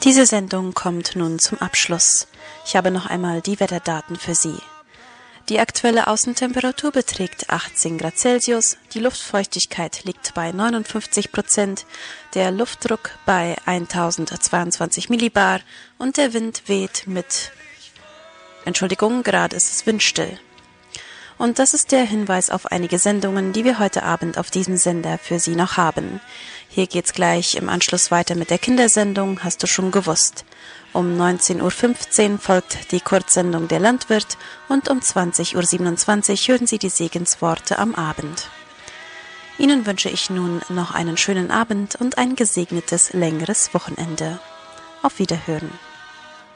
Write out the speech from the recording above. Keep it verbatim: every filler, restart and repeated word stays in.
Diese Sendung kommt nun zum Abschluss. Ich habe noch einmal die Wetterdaten für Sie. Die aktuelle Außentemperatur beträgt achtzehn Grad Celsius, die Luftfeuchtigkeit liegt bei neunundfünfzig Prozent, der Luftdruck bei tausendzweiundzwanzig Millibar und der Wind weht mit, Entschuldigung, gerade ist es windstill. Und das ist der Hinweis auf einige Sendungen, die wir heute Abend auf diesem Sender für Sie noch haben. Hier geht's gleich im Anschluss weiter mit der Kindersendung, hast du schon gewusst. Um neunzehn Uhr fünfzehn folgt die Kurzsendung Der Landwirt und um zwanzig Uhr siebenundzwanzig hören Sie die Segensworte am Abend. Ihnen wünsche ich nun noch einen schönen Abend und ein gesegnetes, längeres Wochenende. Auf Wiederhören.